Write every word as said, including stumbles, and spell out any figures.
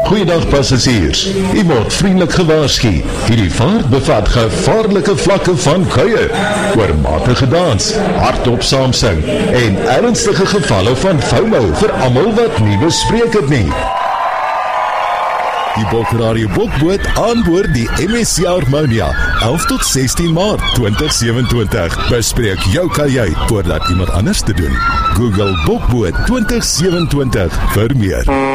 Goeiedag passasiers, u word vriendelik gewaarsku. Hierdie vaart bevat gevaarlike vlakke van kuier, oormatige dans, hardop saamsing en ernstige gevalle van FOMO vir almal wat nie bespreek het nie. Die Bokradio Bokboot aanboord die M S C Harmonia, elf tot sestien Maart twintig sewenentwintig. Bespreek jou kajuit voordat iemand anders te doen. Google Bokboot twintig sewenentwintig vir meer.